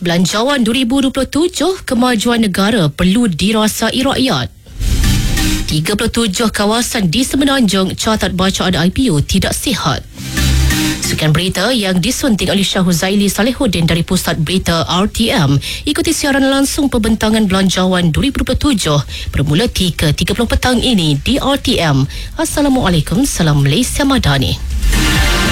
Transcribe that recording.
Belanjawan 2027, kemajuan negara perlu dirasai rakyat. 37 kawasan di Semenanjung catat bacaan IPO tidak sihat. Sekian berita yang disunting oleh Syah Huzaili Salehuddin dari Pusat Berita RTM. Ikuti siaran langsung pembentangan Belanjawan 2027 bermula 3.30 petang ini di RTM. Assalamualaikum, salam Malaysia Madani.